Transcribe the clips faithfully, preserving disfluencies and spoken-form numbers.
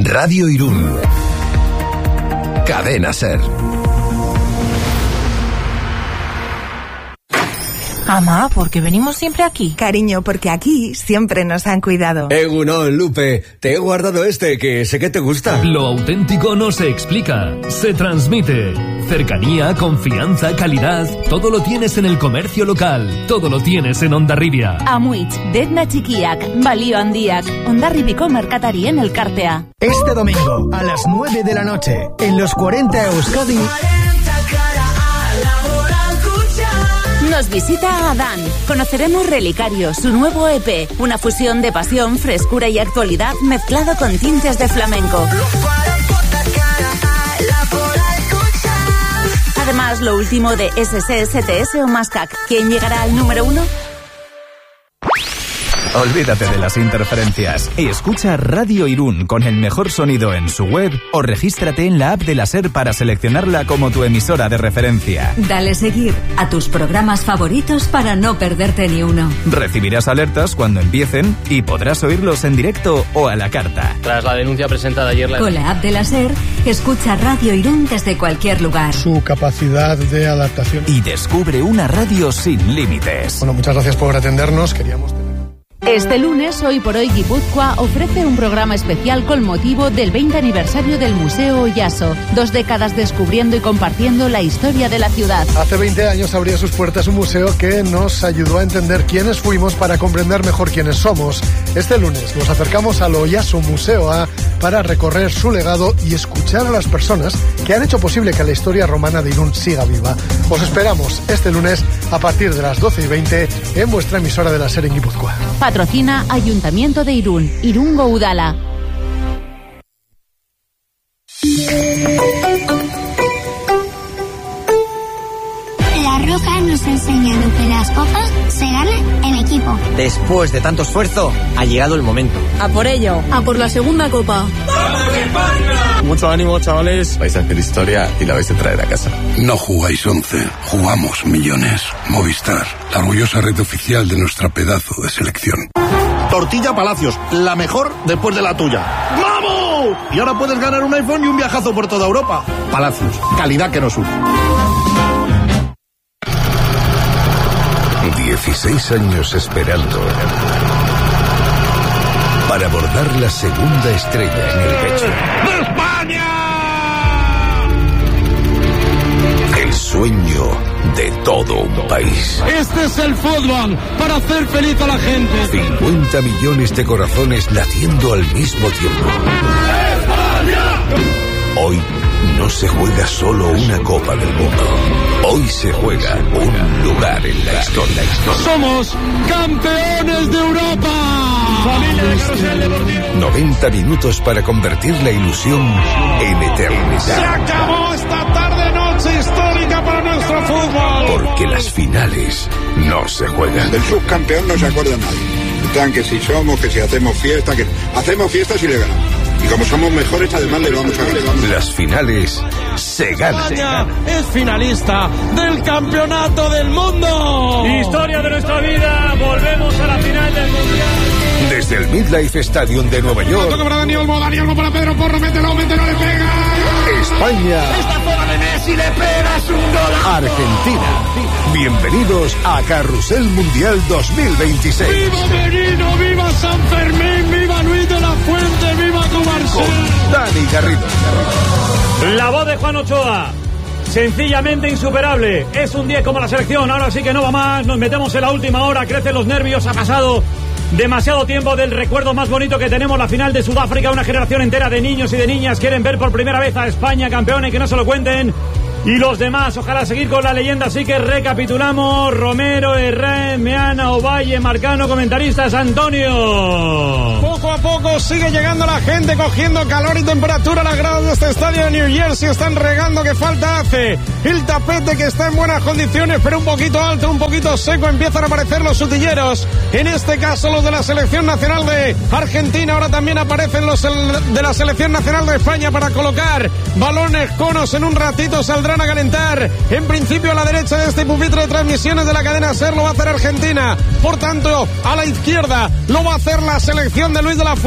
Radio Irún. Cadena Ser. Mamá, ¿por qué venimos siempre aquí? Cariño, porque aquí siempre nos han cuidado. Egunon, Lupe, te he guardado este, que sé que te gusta. Lo auténtico no se explica, se transmite. Cercanía, confianza, calidad, todo lo tienes en el comercio local, todo lo tienes en Hondarribia. Amuitz, Detna Txikiak, Balio Handiak, Hondarribiko merkatarien elkartea. Este domingo, a las nueve de la noche, en los cuarenta Euskadi... Nos visita Adán. Conoceremos Relicario, su nuevo E P. Una fusión de pasión, frescura y actualidad mezclado con tintes de flamenco. Además, lo último de S S S T S o Mascac. ¿Quién llegará al número uno? Olvídate de las interferencias y escucha Radio Irún con el mejor sonido en su web o regístrate en la app de la SER para seleccionarla como tu emisora de referencia. Dale seguir a tus programas favoritos para no perderte ni uno. Recibirás alertas cuando empiecen y podrás oírlos en directo o a la carta. Tras la denuncia presentada ayer... La... Con la app de la SER, escucha Radio Irún desde cualquier lugar. Su capacidad de adaptación. Y descubre una radio sin límites. Bueno, muchas gracias por atendernos. Queríamos... Este lunes, Hoy por Hoy Guipúzcoa ofrece un programa especial con motivo del veinte aniversario del Museo Oyaso. Dos décadas descubriendo y compartiendo la historia de la ciudad. Hace veinte años abrió sus puertas un museo que nos ayudó a entender quiénes fuimos para comprender mejor quiénes somos. Este lunes nos acercamos al Oyaso Museo A para recorrer su legado y escuchar a las personas que han hecho posible que la historia romana de Irún siga viva. Os esperamos este lunes a partir de las doce y veinte en vuestra emisora de la SER en Guipúzcoa. Patrocina Ayuntamiento de Irún, Irungo Udala. La Roca nos ha enseñado que las cosas se ganan en equipo. Después de tanto esfuerzo, ha llegado el momento. A por ello, a por la segunda copa. ¡Vamos España! Mucho ánimo, chavales. Vais a hacer historia y la vais a traer a casa. No jugáis once, jugamos millones. Movistar, la orgullosa red oficial de nuestra pedazo de selección. Tortilla Palacios, la mejor después de la tuya. ¡Vamos! Y ahora puedes ganar un iPhone y un viajazo por toda Europa. Palacios, calidad que nos une. dieciséis años esperando para bordar la segunda estrella en el pecho. ¡De España! El sueño de todo un país. Este es el fútbol, para hacer feliz a la gente. cincuenta millones de corazones latiendo al mismo tiempo. ¡España! Hoy no se juega solo una Copa del Mundo. Hoy se juega un lugar en la historia. ¡Somos campeones de Europa! ¡Familia de Carrusel Deportivo! noventa minutos para convertir la ilusión en eternidad. ¡Se acabó esta tarde-noche histórica para nuestro fútbol! Porque las finales no se juegan. Del subcampeón no se acuerda nadie. Están que si somos, que si hacemos fiesta, que hacemos fiestas y le ganamos. Y como somos mejores, además le vamos a ganar. Las finales se ganan. España es finalista del campeonato del mundo. Historia de nuestra vida. Volvemos a la final del mundial. Desde el Midlife Stadium de Nueva York. Toca para Dani Olmo, Dani Olmo para Pedro Porro, mételo, mételo, le pega. España. Esta zona de Messi le pegas un golazo. Argentina. Bienvenidos a Carrusel Mundial dos mil veintiséis. ¡Viva Merino! ¡Viva San Fermín! ¡Viva Luis de la Fuente! ¡Viva Comarcel! Con Dani Garrido. La voz de Juan Ochoa. Sencillamente insuperable. Es un diez como la selección. Ahora sí que no va más. Nos metemos en la última hora. Crecen los nervios. Ha pasado demasiado tiempo del recuerdo más bonito que tenemos. La final de Sudáfrica. Una generación entera de niños y de niñas quieren ver por primera vez a España campeona y que no se lo cuenten. Y los demás, ojalá seguir con la leyenda. Así que recapitulamos. Romero, Herrera, Meana, Ovalle, Marcano, comentaristas, Antonio. Poco a poco sigue llegando la gente, cogiendo calor y temperatura a las gradas de este estadio de New Jersey. Están regando, que falta hace. El tapete que está en buenas condiciones, pero un poquito alto, un poquito seco. Empiezan a aparecer los utilleros. En este caso los de la selección nacional de Argentina. Ahora también aparecen los de la selección nacional de España para colocar balones, conos. En un ratito saldrán a calentar. En principio a la derecha de este pupitre de transmisiones de la cadena SER lo va a hacer Argentina. Por tanto, a la izquierda lo va a hacer la selección de Luis de la Fuente.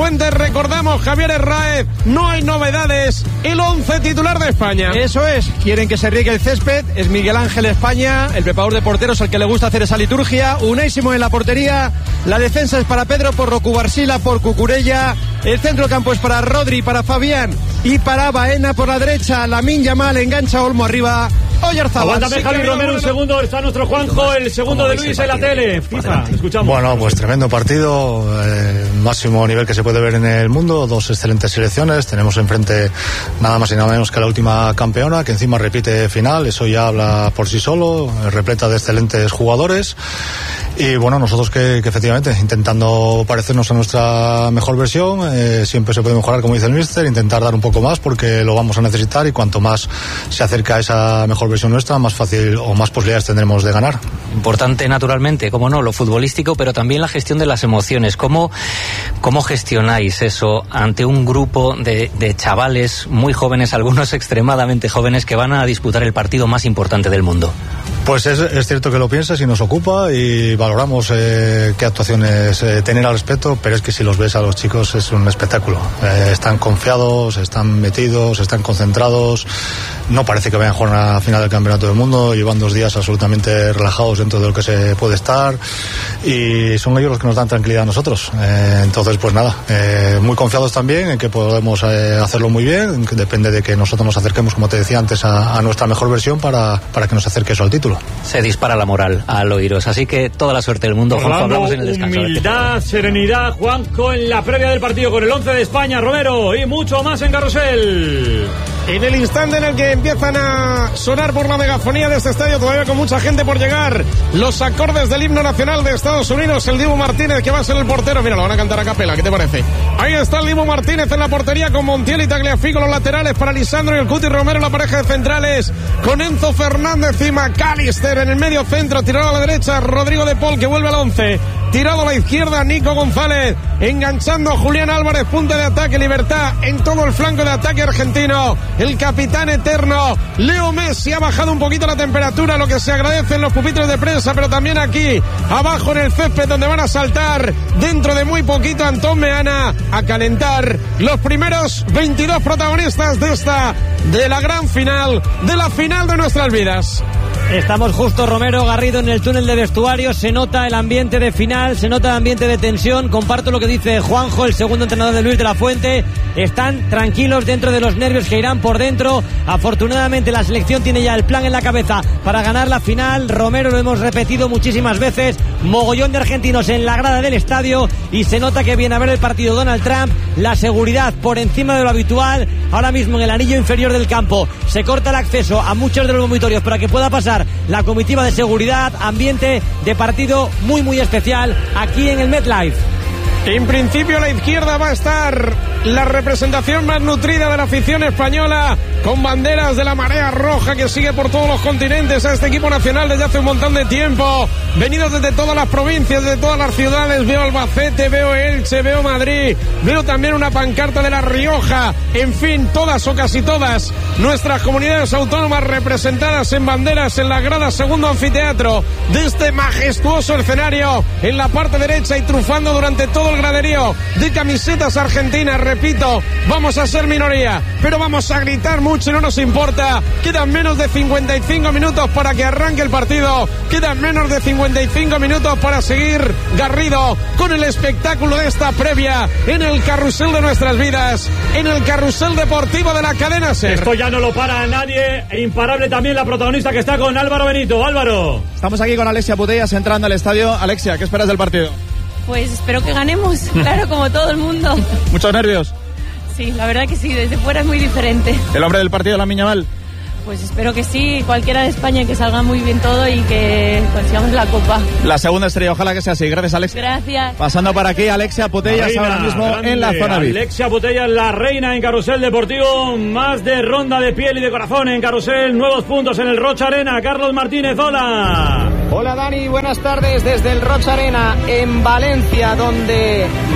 Fuentes. Recordamos, Javier Herráez, no hay novedades. El once titular de España. Eso es, quieren que se riegue el césped. Es Miguel Ángel España, el preparador de porteros, al que le gusta hacer esa liturgia. Unai Simón en la portería. La defensa es para Pedro Porro, Cubarsila por Cucurella. El centro del campo es para Rodri, para Fabián y para Baena por la derecha. Lamine Yamal engancha a Olmo arriba. Oyarzabal. Aguántame, Javi Romero, un segundo. Está nuestro Juanjo, el segundo de Luis en la tele. FIFA, escuchamos. Bueno, pues tremendo partido. Eh, máximo nivel que se puede ver en el mundo. Dos excelentes selecciones. Tenemos enfrente nada más y nada menos que la última campeona, que encima repite final. Eso ya habla por sí solo. Repleta de excelentes jugadores. Y bueno, nosotros que, que efectivamente intentando parecernos a nuestra mejor versión, eh, siempre se puede mejorar, como dice el míster, intentar dar un poco más porque lo vamos a necesitar, y cuanto más se acerca a esa mejor versión nuestra, más fácil o más posibilidades tendremos de ganar. Importante, naturalmente, como no, lo futbolístico, pero también la gestión de las emociones. ¿Cómo, cómo gestionáis eso ante un grupo de, de chavales muy jóvenes, algunos extremadamente jóvenes, que van a disputar el partido más importante del mundo? Pues es, es cierto que lo piensas y nos ocupa y valoramos eh, qué actuaciones eh, tener al respecto, pero es que si los ves a los chicos es un espectáculo. Eh, están confiados, están metidos, están concentrados. No parece que vayan a jugar una final del Campeonato del Mundo. Llevan dos días absolutamente relajados dentro de lo que se puede estar, y son ellos los que nos dan tranquilidad a nosotros. Eh, entonces, pues nada, eh, muy confiados también en que podemos eh, hacerlo muy bien. Depende de que nosotros nos acerquemos, como te decía antes, a, a nuestra mejor versión para, para que nos acerque eso al título. Se dispara la moral al oíros, así que toda la suerte del mundo. Juanjo, hablamos en el descanso. Humildad, serenidad, Juanjo, en la previa del partido con el once de España, Romero, y mucho más en Carrusel. En el instante en el que empiezan a sonar por la megafonía de este estadio, todavía con mucha gente por llegar, los acordes del himno nacional de Estados Unidos, el Dibu Martínez, que va a ser el portero. Mira, lo van a cantar a capela, ¿qué te parece? Ahí está el Dibu Martínez en la portería, con Montiel y Tagliafico los laterales, para Lisandro y el Cuti Romero la pareja de centrales, con Enzo Fernández y McAllister en el medio centro, tirado a la derecha Rodrigo de Paul, que vuelve al once, tirado a la izquierda Nico González, enganchando a Julián Álvarez, punta de ataque, libertad en todo el flanco de ataque argentino, el capitán eterno Leo Messi. Ha bajado un poquito la temperatura, lo que se agradece en los pupitres de prensa, pero también aquí abajo en el césped, donde van a saltar dentro de muy poquito Antón Meana a calentar los primeros veintidós protagonistas de esta, de la gran final, de la final de nuestras vidas. Estamos justo, Romero, Garrido, en el túnel de vestuario. Se nota el ambiente de final, se nota el ambiente de tensión. Comparto lo que dice Juanjo, el segundo entrenador de Luis de la Fuente. Están tranquilos dentro de los nervios que irán por dentro. Afortunadamente la selección tiene ya el plan en la cabeza para ganar la final. Romero, lo hemos repetido muchísimas veces, mogollón de argentinos en la grada del estadio, y se nota que viene a ver el partido Donald Trump. La seguridad por encima de lo habitual. Ahora mismo en el anillo inferior del campo se corta el acceso a muchos de los dormitorios para que pueda pasar la comitiva de seguridad. Ambiente de partido muy muy especial aquí en el MetLife. En principio a la izquierda va a estar la representación más nutrida de la afición española, con banderas de la marea roja que sigue por todos los continentes a este equipo nacional desde hace un montón de tiempo, venidos desde todas las provincias, de todas las ciudades. Veo Albacete, veo Elche, veo Madrid, veo también una pancarta de La Rioja. En fin, todas o casi todas nuestras comunidades autónomas representadas en banderas en la grada segundo anfiteatro de este majestuoso escenario, en la parte derecha, y trufando durante todo el graderío de camisetas argentinas. Repito, vamos a ser minoría, pero vamos a gritar mucho y no nos importa. Quedan menos de cincuenta y cinco minutos para que arranque el partido. Quedan menos de cincuenta y cinco minutos para seguir, Garrido, con el espectáculo de esta previa en el carrusel de nuestras vidas, en el carrusel deportivo de la cadena SER. Esto ya no lo para nadie. Imparable también la protagonista, que está con Álvaro Benito. Álvaro. Estamos aquí con Alexia Putellas entrando al estadio. Alexia, ¿qué esperas del partido? Pues espero que ganemos, claro, como todo el mundo. ¿Muchos nervios? Sí, la verdad que sí, desde fuera es muy diferente. ¿El hombre del partido, Lamine Yamal? Pues espero que sí, cualquiera de España, que salga muy bien todo y que consigamos la copa. La segunda estrella, ojalá que sea así. Gracias, Alexia. Gracias. Pasando por aquí, Alexia Putellas, reina, ahora mismo grande, en la zona V I P. Alexia Putellas, la reina en Carrusel Deportivo, más de ronda de piel y de corazón en Carrusel. Nuevos puntos en el Rocha Arena. Carlos Martínez, hola. Hola, Dani, buenas tardes desde el Rocha Arena en Valencia, donde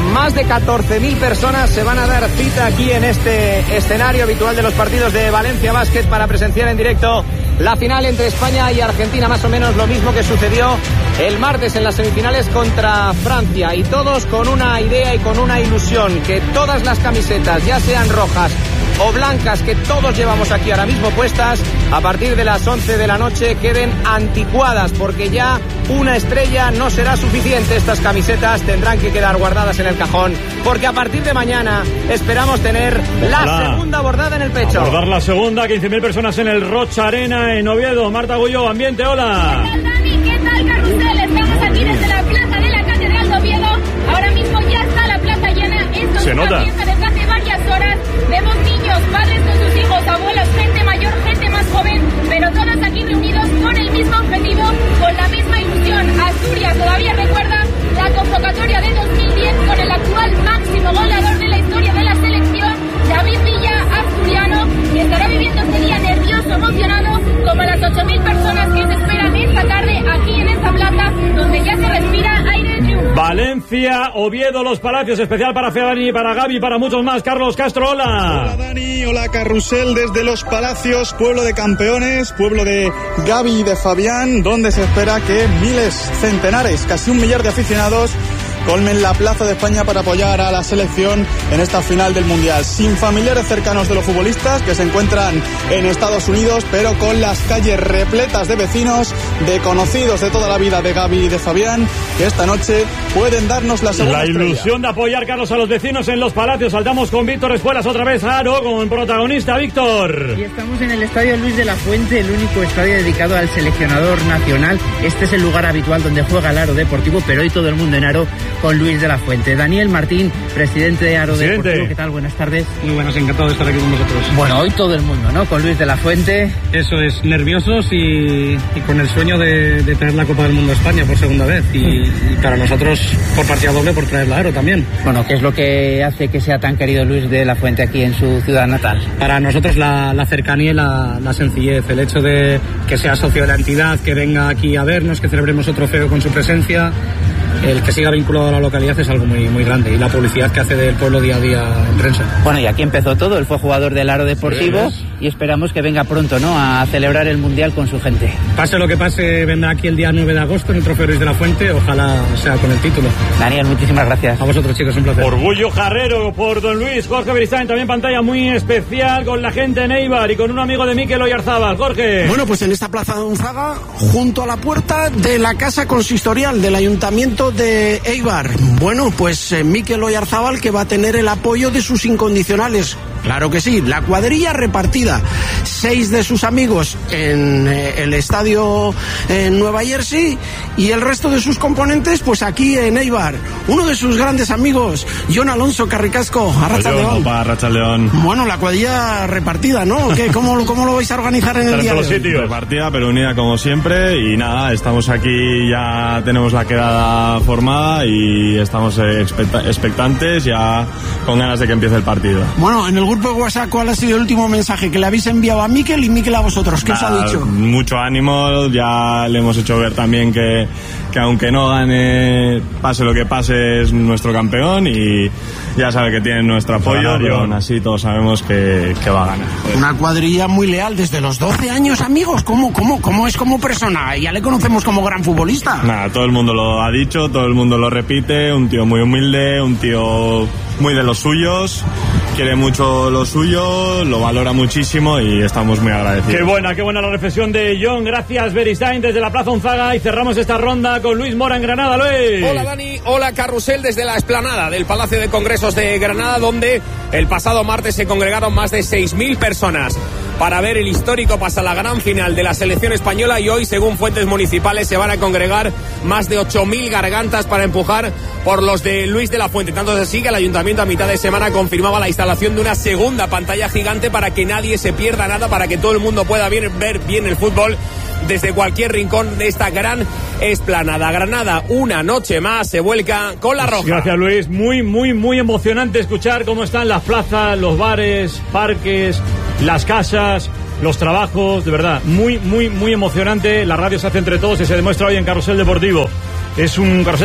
Más de catorce mil personas se van a dar cita aquí en este escenario habitual de los partidos de Valencia Basket para presenciar en directo la final entre España y Argentina. Más o menos lo mismo que sucedió el martes en las semifinales contra Francia. Y todos con una idea y con una ilusión: que todas las camisetas, ya sean rojas o blancas, que todos llevamos aquí ahora mismo puestas, a partir de las once de la noche queden anticuadas, porque ya una estrella no será suficiente. Estas camisetas tendrán que quedar guardadas en el cajón, porque a partir de mañana esperamos tener la Hola. segunda bordada en el pecho. Abordar la segunda, quince mil personas en el Rocha Arena en Oviedo. Marta Gullo, ambiente, hola. ¿Qué tal, Dani? ¿Qué tal, Carrusel? Estamos aquí desde la plaza de la Catedral de Oviedo. Ahora mismo ya está la plaza llena. Esto es Se una nota. fiesta desde hace varias horas. Vemos niños, padres con sus hijos, abuelos, gente mayor, gente más joven, pero todos aquí reunidos con el mismo objetivo, con la misma ilusión. Asturias todavía recuerda la convocatoria de dos mil diez con el actual máximo goleador de la historia de la selección, David Villa, asturiano, que estará viviendo este día nervioso, emocionado, como las ocho mil personas que se esperan esta tarde aquí en esta plaza, donde ya se respira aire de triunfo. Valencia, Oviedo, Los Palacios, especial para Fedani, para Gaby, para muchos más. Carlos Castro, hola. Hola Dani, hola Carrusel desde Los Palacios, pueblo de campeones, pueblo de Gaby y de Fabián, donde se espera que miles, centenares, casi un millar de aficionados colmen la Plaza de España para apoyar a la selección en esta final del Mundial. Sin familiares cercanos de los futbolistas que se encuentran en Estados Unidos, pero con las calles repletas de vecinos, de conocidos de toda la vida de Gaby y de Fabián, que esta noche pueden darnos la segunda La estrella. ilusión de apoyar, Carlos, a los vecinos en Los Palacios. Saltamos con Víctor Espuelas otra vez a Aro, con protagonista Víctor. Y estamos en el Estadio Luis de la Fuente, el único estadio dedicado al seleccionador nacional. Este es el lugar habitual donde juega el Aro Deportivo, pero hoy todo el mundo en Aro con Luis de la Fuente. Daniel Martín, presidente de Aro Presidente. Deportivo, ¿qué tal? Buenas tardes. Muy buenas, encantado de estar aquí con vosotros. Bueno, hoy todo el mundo, ¿no? Con Luis de la Fuente. Eso es, nerviosos y, y con el sueño de, de traer la Copa del Mundo a España por segunda vez. Y, y para nosotros, por partida doble, por traer la Aro también. Bueno, ¿qué es lo que hace que sea tan querido Luis de la Fuente aquí en su ciudad natal? Para nosotros la, la cercanía y la, la sencillez, el hecho de que sea socio de la entidad, que venga aquí a vernos, que celebremos otro trofeo con su presencia. El que siga vinculado a la localidad es algo muy, muy grande, y la publicidad que hace del pueblo día a día en prensa. Bueno, y aquí empezó todo. Él fue jugador del Aro Deportivo, sí, y esperamos que venga pronto, ¿no?, a celebrar el Mundial con su gente. Pase lo que pase, vendrá aquí el día nueve de agosto en el Trofeo Luis de la Fuente. Ojalá sea con el título. Daniel, muchísimas gracias. A vosotros, chicos, un placer. Orgullo jarrero por Don Luis. Jorge Beristain, también pantalla muy especial con la gente en Eibar y con un amigo de Mikel Oyarzábal. Jorge. Bueno, pues en esta plaza de Gonzaga, junto a la puerta de la casa consistorial del Ayuntamiento de Eibar. Bueno, pues eh, Mikel Oyarzábal, que va a tener el apoyo de sus incondicionales. Claro que sí, la cuadrilla repartida. Seis de sus amigos en eh, el estadio en Nueva Jersey y el resto de sus componentes pues aquí en Eibar. Uno de sus grandes amigos, Jon Alonso Carricasco, Arratsaldeon. Arratsaldeon. Bueno, la cuadrilla repartida, ¿no? ¿Qué, cómo, ¿Cómo lo vais a organizar en el día de hoy? Repartida, pero unida como siempre. Y nada, estamos aquí, ya tenemos la quedada formada y estamos eh, expecta- expectantes, ya con ganas de que empiece el partido. Bueno, en el grupo de WhatsApp, ¿cuál ha sido el último mensaje que le habéis enviado a Mikel y Mikel a vosotros? ¿Qué Nada, os ha dicho? Mucho ánimo, ya le hemos hecho ver también que, que aunque no gane, pase lo que pase, es nuestro campeón y ya sabe que tiene nuestro apoyo, y aún así todos sabemos que, que va a ganar. Una cuadrilla muy leal desde los doce años, amigos. ¿Cómo, cómo, cómo es como persona? Ya le conocemos como gran futbolista. Nada, todo el mundo lo ha dicho, todo el mundo lo repite, un tío muy humilde, un tío muy de los suyos, quiere mucho lo suyo, lo valora muchísimo y estamos muy agradecidos. Qué buena, qué buena la reflexión de John. Gracias, Beristain, desde la Plaza Gonzaga, y cerramos esta ronda con Luis Mora en Granada. Luis. Hola Dani, hola Carrusel, desde la explanada del Palacio de Congresos de Granada, donde el pasado martes se congregaron más de seis mil personas para ver el histórico pasa la gran final de la selección española, y hoy, según fuentes municipales, se van a congregar más de ocho mil gargantas para empujar por los de Luis de la Fuente. Tanto es así que el ayuntamiento a mitad de semana confirmaba la instalación de una segunda pantalla gigante para que nadie se pierda nada, para que todo el mundo pueda ver, ver bien el fútbol desde cualquier rincón de esta gran explanada. Granada, una noche más, se vuelca con la roja. Gracias, Luis. Muy, muy, muy emocionante escuchar cómo están las plazas, los bares, parques, las casas, los trabajos. De verdad, muy, muy, muy emocionante. La radio se hace entre todos y se demuestra hoy en Carrusel Deportivo. Es un carrusel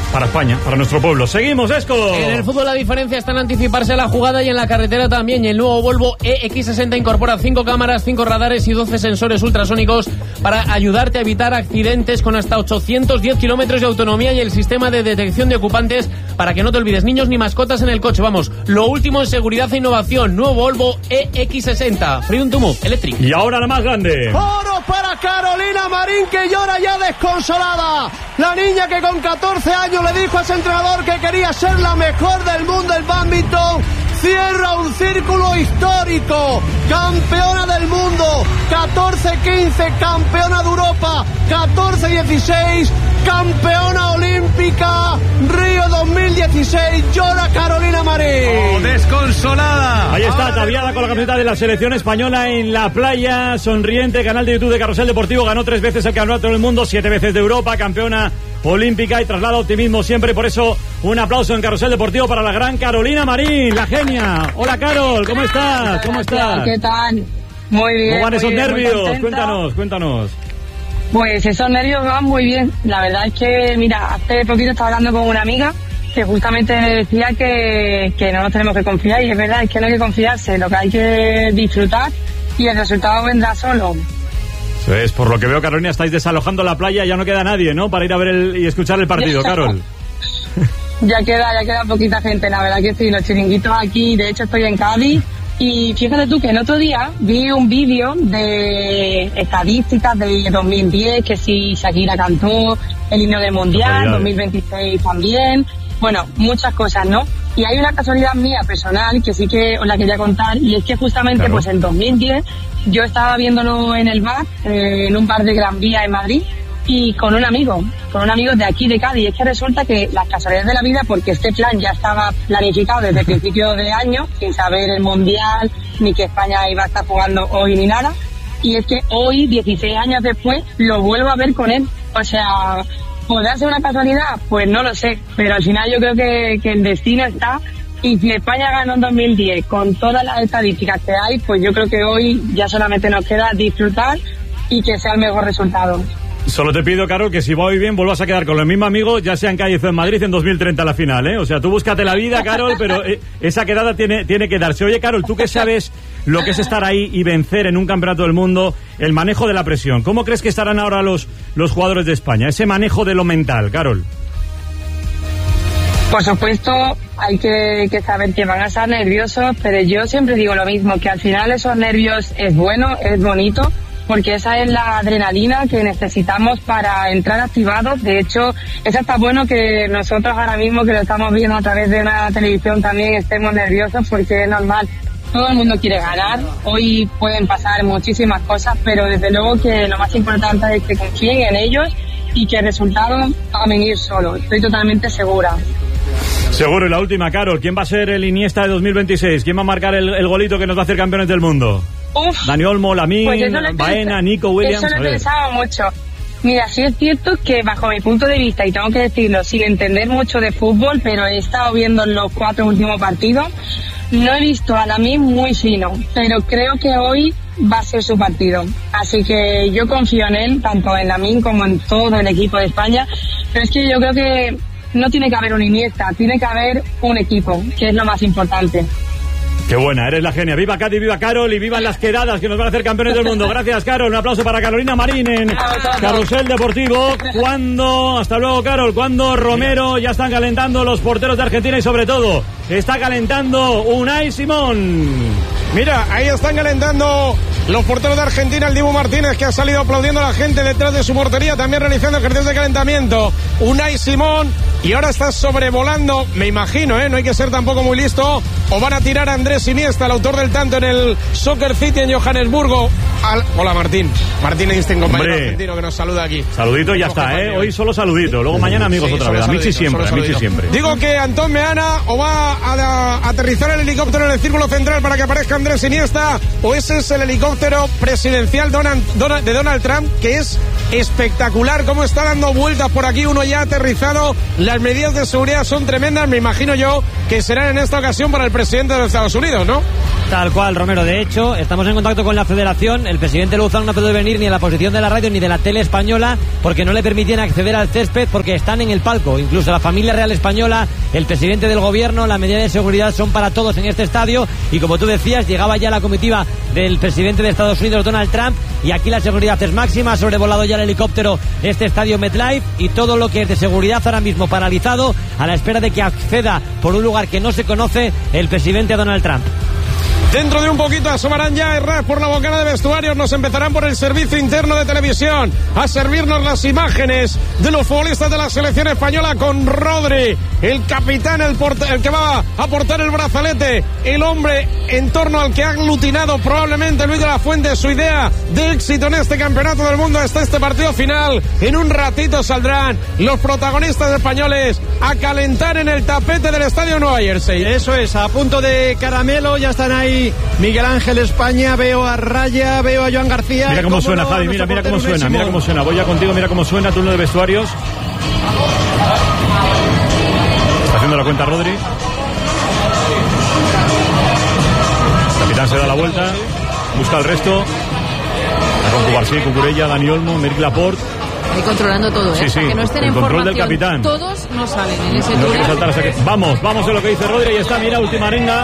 para España, para nuestro pueblo. Seguimos, Esco. En el fútbol la diferencia está en anticiparse a la jugada y en la carretera también. Y el nuevo Volvo E X sesenta incorpora cinco cámaras, cinco radares y doce sensores ultrasónicos para ayudarte a evitar accidentes con hasta ochocientos diez kilómetros de autonomía y el sistema de detección de ocupantes para que no te olvides niños ni mascotas en el coche. Vamos, lo último en seguridad e innovación. Nuevo Volvo E X sesenta. Freedom to Move, eléctrico. Y ahora la más grande. Oro para Carolina Marín, que llora ya desconsolada. La niña que con catorce años le dijo a ese entrenador que quería ser la mejor del mundo del bádminton, cierra un círculo histórico. Campeona del mundo, catorce quince, campeona de Europa, catorce dieciséis, campeona olímpica, Río dos mil dieciséis, llora Carolina Marín. Oh, desconsolada. Ahí está, ataviada con la camiseta de la selección española en la playa, sonriente. Canal de YouTube de Carrusel Deportivo, ganó tres veces el campeonato del mundo, siete veces de Europa, campeona olímpica y traslada optimismo siempre. Por eso, un aplauso en Carrusel Deportivo para la gran Carolina Marín, la genia. Hola, Carol, ¿cómo estás? ¿Cómo estás? ¿Qué tal? Muy bien. ¿Cómo van esos bien, nervios? Cuéntanos, cuéntanos. Pues esos nervios van muy bien. La verdad es que, mira, hace poquito estaba hablando con una amiga que justamente me decía que, que no nos tenemos que confiar, y es verdad, es que no hay que confiarse, lo que hay que disfrutar y el resultado vendrá solo. Eso es, por lo que veo, Carolina, estáis desalojando la playa, ya no queda nadie, ¿no? Para ir a ver el, y escuchar el partido, Carol. Ya queda, ya queda poquita gente, la verdad que sí, los chiringuitos aquí, de hecho estoy en Cádiz, y fíjate tú que el otro día vi un vídeo de estadísticas de dos mil diez, que si Shakira cantó el himno del Mundial, dos mil veintiséis también, bueno, muchas cosas, ¿no? Y hay una casualidad mía personal que sí que os la quería contar, y es que justamente claro. pues en dos mil diez yo estaba viéndolo en el bar, eh, en un bar de Gran Vía en Madrid, y con un amigo, con un amigo de aquí de Cádiz. Y es que resulta que las casualidades de la vida, porque este plan ya estaba planificado desde principios de año, sin saber el Mundial, ni que España iba a estar jugando hoy ni nada, y es que hoy, dieciséis años después, lo vuelvo a ver con él. O sea, ¿podrá ser una casualidad? Pues no lo sé, pero al final yo creo que, que el destino está, y si España ganó en dos mil diez con todas las estadísticas que hay, pues yo creo que hoy ya solamente nos queda disfrutar y que sea el mejor resultado. Solo te pido, Carol, que si va hoy bien vuelvas a quedar con los mismos amigos, ya sea en Cádiz o en Madrid, en dos mil treinta la final, ¿eh? O sea, tú búscate la vida, Carol, pero eh, esa quedada tiene, tiene que darse. Oye, Carol, tú que sabes lo que es estar ahí y vencer en un campeonato del mundo, el manejo de la presión, ¿cómo crees que estarán ahora los, los jugadores de España? Ese manejo de lo mental, Carol. Por supuesto, hay que, que saber que van a estar nerviosos, pero yo siempre digo lo mismo, que al final esos nervios es bueno, es bonito, porque esa es la adrenalina que necesitamos para entrar activados. De hecho, es hasta bueno que nosotros ahora mismo, que lo estamos viendo a través de una televisión, también estemos nerviosos, porque es normal. Todo el mundo quiere ganar, hoy pueden pasar muchísimas cosas, pero desde luego que lo más importante es que confíen en ellos y que el resultado va a venir solo, estoy totalmente segura. Seguro. Y la última, Carol, ¿quién va a ser el Iniesta de dos mil veintiséis? ¿Quién va a marcar el, el golito que nos va a hacer campeones del mundo? Uf, Dani Olmo, Lamine, pues Baena, Nico Williams. Eso lo he pensado mucho. Mira, sí es cierto que bajo mi punto de vista, y tengo que decirlo sin entender mucho de fútbol, pero he estado viendo los cuatro últimos partidos, no he visto a Lamine muy fino, pero creo que hoy va a ser su partido. Así que yo confío en él, tanto en Lamine como en todo el equipo de España, pero es que yo creo que no tiene que haber un Iniesta, tiene que haber un equipo, que es lo más importante. Qué buena, eres la genia. Viva Cádiz, viva Carol y vivan las quedadas que nos van a hacer campeones del mundo. Gracias, Carol. Un aplauso para Carolina Marín en Carrusel Deportivo. ¿Cuándo? Hasta luego, Carol. ¿Cuándo, Romero? Ya están calentando los porteros de Argentina y sobre todo está calentando Unai Simón. Mira, ahí están calentando los porteros de Argentina, el Dibu Martínez, que ha salido aplaudiendo a la gente detrás de su portería, también realizando ejercicios de calentamiento. Unai Simón, y ahora está sobrevolando, me imagino, ¿eh? No hay que ser tampoco muy listo, o van a tirar a Andrés Iniesta, el autor del tanto en el Soccer City en Johannesburgo. Al... Hola, Martín. Martín Einstein, compañero Hombre. argentino, que nos saluda aquí. Saludito y ya está, ¿eh? Hoy solo saludito, luego mañana amigos sí, otra vez. A Michi siempre, a Michi siempre. Digo que Antón Meana o va a, a aterrizar el helicóptero en el círculo central para que aparezca Andrés Iniesta, o ese es el helicóptero helicóptero presidencial Donald, Donald, de Donald Trump, que es espectacular cómo está dando vueltas por aquí, uno ya aterrizado. Las medidas de seguridad son tremendas, me imagino yo que serán en esta ocasión para el presidente de los Estados Unidos, ¿no? Tal cual, Romero. De hecho, estamos en contacto con la Federación. El presidente Lozano no puede venir ni a la posición de la radio ni de la tele española porque no le permitían acceder al césped porque están en el palco. Incluso la familia real española, el presidente del gobierno, la medida de seguridad son para todos en este estadio. Y como tú decías, llegaba ya la comitiva del presidente de Estados Unidos, Donald Trump, y aquí la seguridad es máxima. Ha sobrevolado ya el helicóptero este estadio MetLife y todo lo que es de seguridad ahora mismo paralizado a la espera de que acceda por un lugar que no se conoce el presidente Donald Trump. Dentro de un poquito asomarán ya Herrás por la bocana de vestuarios. Nos empezarán por el servicio interno de televisión a servirnos las imágenes de los futbolistas de la selección española con Rodri, el capitán, el, el que va a portar el brazalete, el hombre en torno al que ha aglutinado probablemente Luis de la Fuente su idea de éxito en este campeonato del mundo hasta este partido final. En un ratito saldrán los protagonistas españoles a calentar en el tapete del estadio Nueva Jersey. Eso es, a punto de caramelo, ya están ahí Miguel Ángel España, veo a Raya, veo a Joan García. Mira cómo suena, no, Javi, mira, mira cómo suena, mira cómo suena. Voy ya contigo, mira cómo suena, turno de vestuarios. Está haciendo la cuenta Rodri. El capitán se da la vuelta, busca el resto. Está con Cubarsí, Cucurella, Dani Olmo, Merck Laporte. Ahí controlando todo, ¿eh? Sí, sí, que no estén el en control formación, del capitán. Todos no salen en ese No túnel. saltar hasta que... Vamos, vamos en lo que dice Rodri. Y está, mira, última arenga.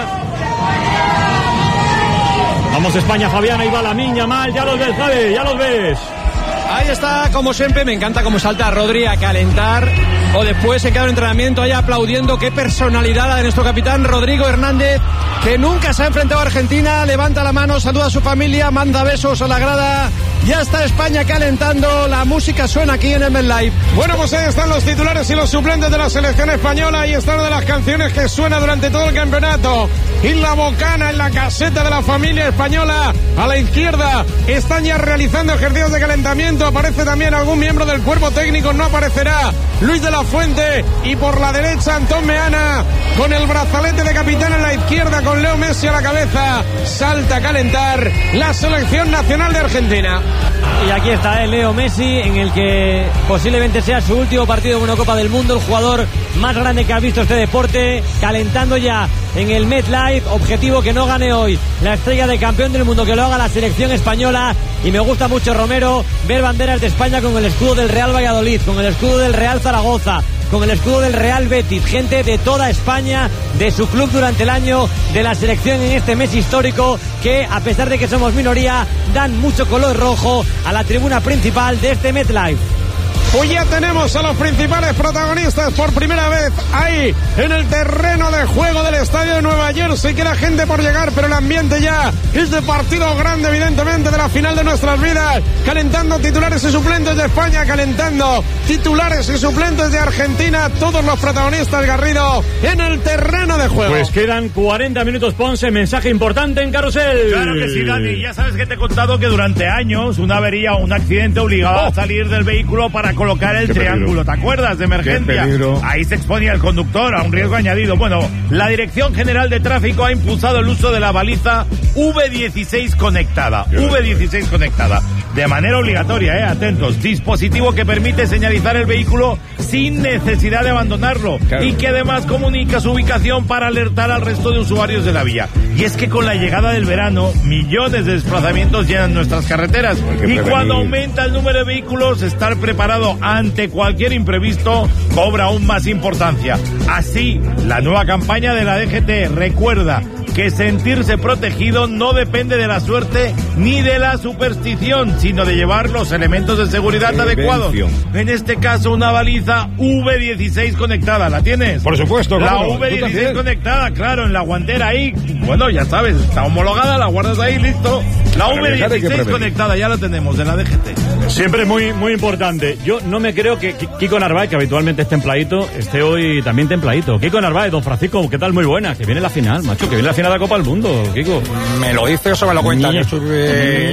Vamos España, Fabián, ahí va la niña mal, ya los ves, Javi, ya los ves. Ahí está, como siempre, me encanta cómo salta Rodri a calentar o después se queda en entrenamiento ahí aplaudiendo. Qué personalidad la de nuestro capitán Rodrigo Hernández, que nunca se ha enfrentado a Argentina. Levanta la mano, saluda a su familia, manda besos a la grada. Ya está España calentando, la música suena aquí en el MetLife. Bueno, pues ahí están los titulares y los suplentes de la selección española. Y están una de las canciones que suena durante todo el campeonato. En la bocana, en la caseta de la familia española, a la izquierda, están ya realizando ejercicios de calentamiento. Aparece también algún miembro del cuerpo técnico, no aparecerá Luis de la Fuente. Y por la derecha, Antón Meana, con el brazalete de capitán en la izquierda, con Leo Messi a la cabeza. Salta a calentar la selección nacional de Argentina. Y aquí está eh, Leo Messi, en el que posiblemente sea su último partido en una Copa del Mundo, el jugador más grande que ha visto este deporte, calentando ya en el MetLife. Objetivo que no gane hoy la estrella de campeón del mundo, que lo haga la selección española. Y me gusta mucho, Romero, ver banderas de España con el escudo del Real Valladolid, con el escudo del Real Zaragoza, con el escudo del Real Betis, gente de toda España, de su club durante el año, de la selección en este mes histórico, que a pesar de que somos minoría, dan mucho color rojo a la tribuna principal de este MetLife. Pues ya tenemos a los principales protagonistas por primera vez ahí en el terreno de juego del estadio de Nueva Jersey. Queda gente por llegar, pero el ambiente ya es de partido grande, evidentemente, de la final de nuestras vidas. Calentando titulares y suplentes de España, calentando titulares y suplentes de Argentina. Todos los protagonistas, Garrido, en el terreno de juego. Pues quedan cuarenta minutos, Ponce. Mensaje importante en Carrusel. Claro que sí, Dani. Ya sabes que te he contado que durante años una avería o un accidente obligaba oh. a salir del vehículo para colocar el Qué triángulo, peligro. ¿Te acuerdas? De emergencia. Ahí se exponía el conductor a un riesgo añadido. Bueno, la Dirección General de Tráfico ha impulsado el uso de la baliza V dieciséis conectada. Qué V dieciséis conectada. De manera obligatoria, eh, atentos. Dispositivo que permite señalizar el vehículo sin necesidad de abandonarlo. Claro. Y que además comunica su ubicación para alertar al resto de usuarios de la vía. Y es que con la llegada del verano, millones de desplazamientos llenan nuestras carreteras. Y prevenir. Cuando aumenta el número de vehículos, estar preparado ante cualquier imprevisto cobra aún más importancia. Así, la nueva campaña de la D G T recuerda que sentirse protegido no depende de la suerte ni de la superstición, sino de llevar los elementos de seguridad Prevención. adecuados. En este caso, una baliza V dieciséis conectada. ¿La tienes? Por supuesto, La claro. V dieciséis conectada, claro, en la guantera ahí. Bueno, ya sabes, está homologada, la guardas ahí, listo. La V dieciséis conectada, ya la tenemos, de la D G T. Siempre muy muy importante. Yo no me creo que Kiko Narváez, que habitualmente es templadito, esté hoy también templadito. Kiko Narváez, don Francisco, ¿qué tal? Muy buena. Que viene la final, macho, que viene la final de la Copa del Mundo, Kiko. Me lo dice o se me lo cuenta. Que estuve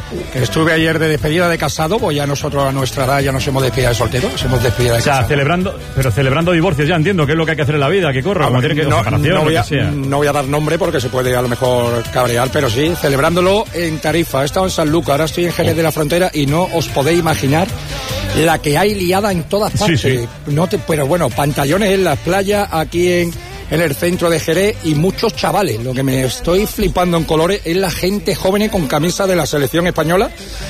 Estuve ayer de despedida de casado, pues ya nosotros a nuestra edad ya nos hemos despedido de soltero, nos hemos despedido de o sea, casado. celebrando, pero celebrando divorcios, ya entiendo que es lo que hay que hacer en la vida, que corra, como tiene que no, separación, no, voy a, lo que sea. no voy a dar nombre porque se puede a lo mejor cabrear, pero sí, celebrándolo en Tarifa. He estado en San Lucas, ahora estoy en Jerez de la Frontera y no os podéis imaginar la que hay liada en todas partes. Sí, sí. No te, pero bueno, pantallones en las playas, aquí en, en el centro de Jerez y muchos chavales. Lo que me estoy flipando en colores es la gente joven con camisa de la selección española.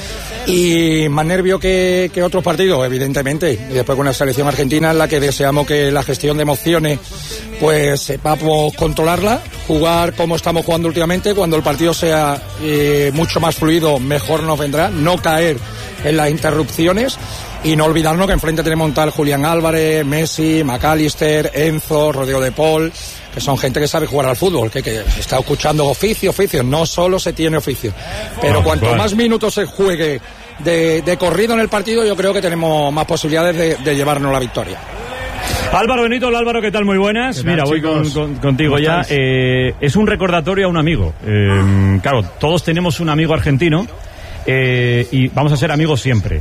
Y más nervio que, que otros partidos, evidentemente. Y después con la selección argentina, en la que deseamos que la gestión de emociones pues sepamos controlarla, jugar como estamos jugando últimamente. Cuando el partido sea eh, mucho más fluido, mejor nos vendrá. No caer en las interrupciones y no olvidarnos que enfrente tenemos un tal Julián Álvarez, Messi, McAllister, Enzo, Rodrigo de Paul, que son gente que sabe jugar al fútbol, que, que está escuchando oficio, oficio, no solo se tiene oficio. Pero cuanto más minutos se juegue de, de corrido en el partido, yo creo que tenemos más posibilidades de, de llevarnos la victoria. Álvaro Benito, hola Álvaro, ¿qué tal? Muy buenas. Tal, Mira, voy con, con, contigo ya. Eh, es un recordatorio a un amigo. Eh, claro, todos tenemos un amigo argentino eh, y vamos a ser amigos siempre.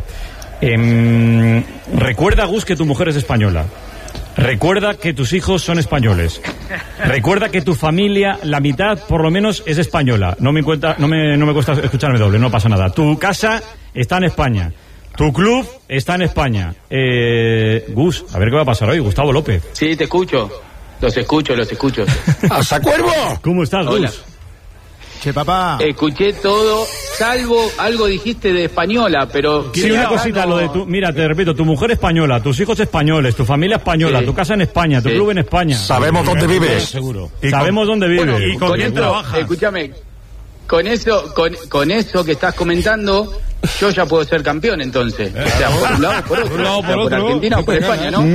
Eh, recuerda, Gus, que tu mujer es española. Recuerda que tus hijos son españoles. Recuerda que tu familia, la mitad por lo menos, es española. No me cuenta, no me, no me cuesta escucharme doble, no pasa nada. Tu casa está en España. Tu club está en España. Eh, Gus, a ver qué va a pasar hoy. Gustavo López. Sí, te escucho. Los escucho, los escucho. ¡Hasta Cuervo! ¿Cómo estás, Gus? Hola. Che, papá. Escuché todo, salvo algo dijiste de española, pero... Sí, una cosita, lo de tu... Mira, te repito, tu mujer española, tus hijos españoles, tu familia española, sí. Tu casa en España, tu sí. Club en España. Sabemos dónde vives. Seguro. Sabemos dónde vives. Bueno, ¿Y con, con quién esto, trabajas? Escúchame, con eso, con, con eso que estás comentando... Yo ya puedo ser campeón, entonces. O sea, por un lado, por otro. Por, un lado, por, o sea, por Argentina o por España, ¿no?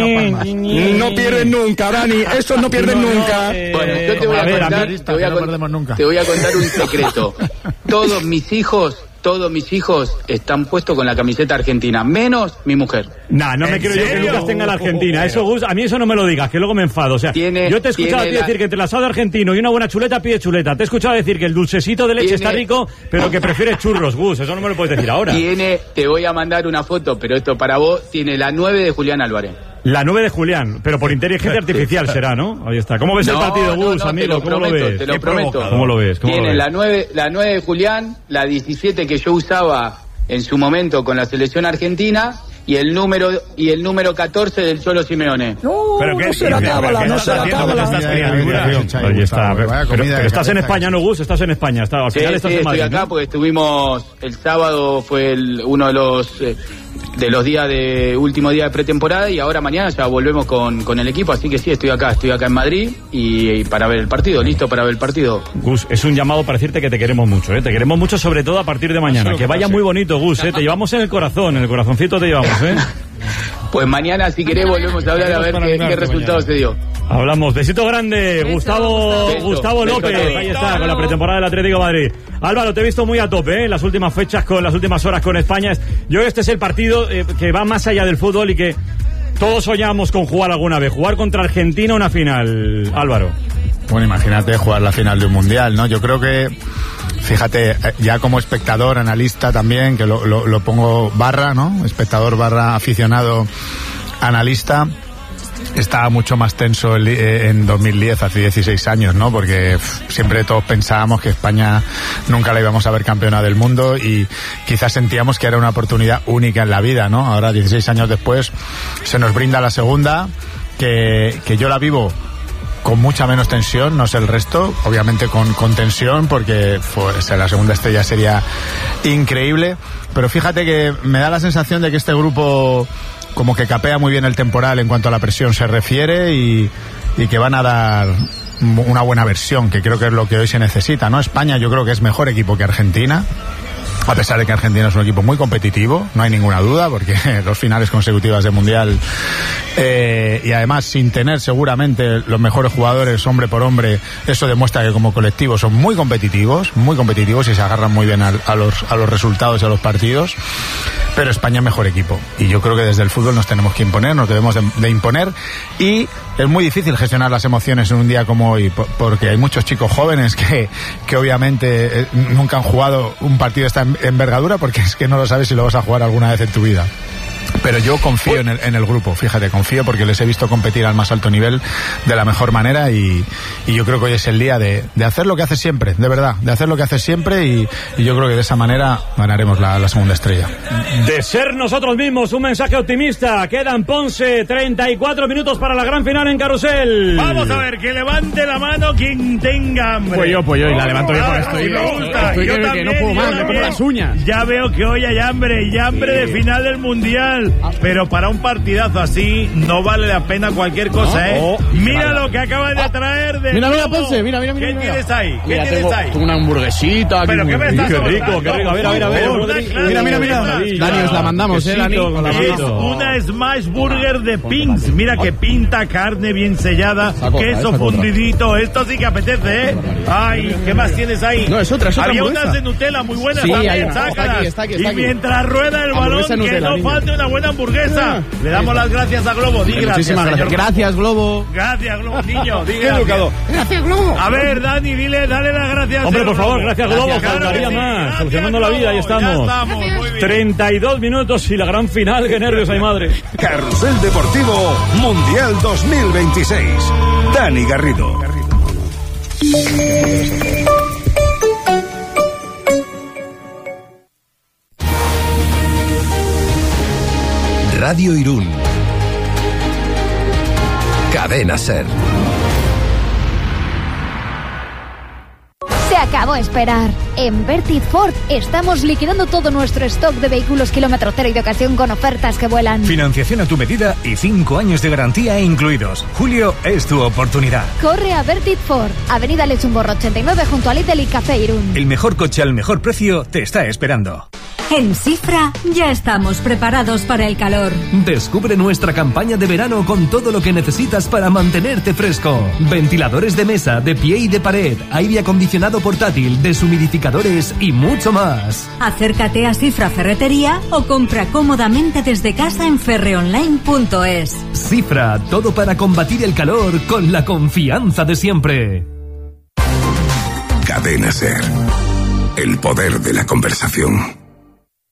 No pierden nunca, Dani. Estos no pierden no, nunca. No, eh, bueno, yo te voy a, a ver, contar, te voy a, no perdemos nunca. Te voy a contar un secreto. Todos mis hijos, todos mis hijos están puestos con la camiseta argentina, menos mi mujer. Nah, no me quiero yo que Lucas tenga la Argentina. Eso, Gus, a mí eso no me lo digas, que luego me enfado. O sea, tiene, yo te he escuchado a ti la... decir que entre el asado argentino y una buena chuleta pide chuleta. Te he escuchado decir que el dulcecito de leche tiene... está rico, pero que prefieres churros, Gus. Eso no me lo puedes decir ahora. Tiene, te voy a mandar una foto, pero esto para vos, tiene la nueve de Julián Álvarez. La nueve de Julián, pero por inteligencia artificial será, ¿no? Ahí está. ¿Cómo ves no, el partido, Gus, no, no, amigo? ¿Cómo prometo, lo ves? Te lo prometo. ¿Cómo lo ves? ¿Cómo Tiene lo ves? la nueve, la nueve de Julián, la diecisiete que yo usaba en su momento con la selección argentina y el número y el número catorce del Cholo Simeone. No, ¿Pero qué, no se la cábala, no se la cábala. Ahí está. Pero, pero estás en España, ¿no, Gus? Estás en España. Está, al sí, final estás sí, en Madrid, estoy acá, ¿no? Porque estuvimos el sábado, fue el, uno de los eh, de los días de último día de pretemporada y ahora mañana ya volvemos con, con el equipo, así que sí, estoy acá, estoy acá en Madrid y, y para ver el partido, listo para ver el partido. Gus, es un llamado para decirte que te queremos mucho, ¿eh? Te queremos mucho, sobre todo a partir de mañana. Que, que vaya muy bonito, Gus, ¿eh? Te llevamos en el corazón, en el corazoncito te llevamos, ¿eh? Pues mañana, si querés, volvemos a hablar a ver qué, qué resultado se dio. Hablamos. Besito grande, beso, Gustavo beso, Gustavo beso, López. Beso, ahí está, con la pretemporada del Atlético de Madrid. Álvaro, te he visto muy a tope, ¿eh? En las últimas fechas, con las últimas horas con España. Yo este es el partido eh, que va más allá del fútbol y que todos soñamos con jugar alguna vez. Jugar contra Argentina una final, Álvaro. Bueno, imagínate jugar la final de un mundial, ¿no? Yo creo que, fíjate, ya como espectador, analista también, que lo, lo, lo pongo barra, ¿no? Espectador barra aficionado, analista. Estaba mucho más tenso el, eh, en dos mil diez, hace dieciséis años, ¿no? Porque pff, siempre todos pensábamos que España nunca la íbamos a ver campeona del mundo y quizás sentíamos que era una oportunidad única en la vida, ¿no? Ahora, dieciséis años después, se nos brinda la segunda, que, que yo la vivo con mucha menos tensión, no sé el resto, obviamente con, con tensión, porque pues, la segunda estrella sería increíble, pero fíjate que me da la sensación de que este grupo como que capea muy bien el temporal en cuanto a la presión se refiere y, y que van a dar una buena versión, que creo que es lo que hoy se necesita, ¿no? España yo creo que es mejor equipo que Argentina, a pesar de que Argentina es un equipo muy competitivo, no hay ninguna duda, porque dos finales consecutivas de Mundial eh, y además sin tener seguramente los mejores jugadores hombre por hombre, eso demuestra que como colectivo son muy competitivos, muy competitivos y se agarran muy bien a, a, los, a los resultados y a los partidos, pero España es mejor equipo y yo creo que desde el fútbol nos tenemos que imponer, nos debemos de, de imponer y es muy difícil gestionar las emociones en un día como hoy, porque hay muchos chicos jóvenes que, que obviamente nunca han jugado un partido de esta envergadura, porque es que no lo sabes si lo vas a jugar alguna vez en tu vida. Pero yo confío en el, en el grupo, fíjate, confío porque les he visto competir al más alto nivel de la mejor manera y, y yo creo que hoy es el día de, de hacer lo que hace siempre, de verdad, de hacer lo que hace siempre y, y yo creo que de esa manera ganaremos la, la segunda estrella. De ser nosotros mismos, un mensaje optimista. Quedan, Ponce, treinta y cuatro minutos para la gran final en Carrusel. Vamos a ver, que levante la mano quien tenga hambre. Pues yo, pues yo, y la oh, levanto yo porque estoy, me gusta. estoy yo que, también, que no puedo más, yo me como las uñas. Ya veo que hoy hay hambre, y hambre sí. de final del Mundial. Pero para un partidazo así no vale la pena cualquier cosa, ¿no? ¿eh? Oh, mira lo que acaban de traer de Mira, mira, Ponce, mira, mira, mira. ¿Qué mira. tienes ahí? ¿Qué mira, tienes tengo, ahí? Tengo una hamburguesita. Pero qué me estás Qué rico, qué rico. A ver, a ver, a ver. Mira, mira, mira. Dani, os la mandamos, eh, Dani. Es una Smash Burger de Pinks. Mira que pinta, carne bien sellada, queso fundidito. Esto sí que apetece, ¿eh? Ay, ¿qué más tienes ahí? No, es otra, es otra. Había unas de Nutella muy buenas también, sácalas. Y mientras rueda el balón, que no falte una buena hamburguesa. Le damos las gracias a Globo. Di gracias. Muchísimas gracias. Gracias, Globo. Gracias, Globo, niño. Di Qué educado. Gracias, Globo. A ver, Dani, dile, dale las gracias. Hombre, por favor, gracias, Globo. Faltaría más. Solucionando la vida, ahí estamos. treinta y dos minutos y la gran final. Qué nervios hay, madre. Carrusel Deportivo Mundial dos mil veintiséis. Dani Garrido. Radio Irún. Cadena Ser. Se acabó esperar. En Verti Ford estamos liquidando todo nuestro stock de vehículos kilómetro cero y de ocasión con ofertas que vuelan. Financiación a tu medida y cinco años de garantía incluidos. Julio es tu oportunidad. Corre a Verti Ford, Avenida Lechumborro ochenta y nueve junto a Lidl y Café Irún. El mejor coche al mejor precio te está esperando. En Cifra ya estamos preparados para el calor. Descubre nuestra campaña de verano con todo lo que necesitas para mantenerte fresco. Ventiladores de mesa, de pie y de pared, aire acondicionado portátil, deshumidificadores y mucho más. Acércate a Cifra Ferretería o compra cómodamente desde casa en ferreonline punto es. Cifra, todo para combatir el calor con la confianza de siempre. Cadena Ser. El poder de la conversación.